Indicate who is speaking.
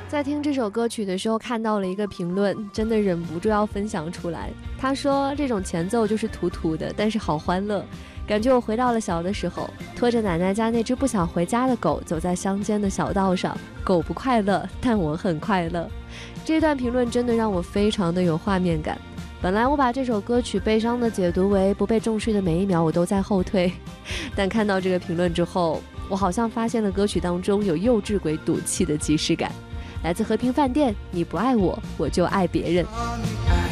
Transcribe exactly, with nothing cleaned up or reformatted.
Speaker 1: 在听这首歌曲的时候看到了一个评论，真的忍不住要分享出来。他说这种前奏就是土土的，但是好欢乐，感觉我回到了小的时候，拖着奶奶家那只不想回家的狗走在乡间的小道上，狗不快乐，但我很快乐。这段评论真的让我非常的有画面感。本来我把这首歌曲悲伤的解读为不被重视的每一秒我都在后退，但看到这个评论之后，我好像发现了歌曲当中有幼稚鬼赌气的即视感。来自和平饭店，你不爱我，我就爱别人。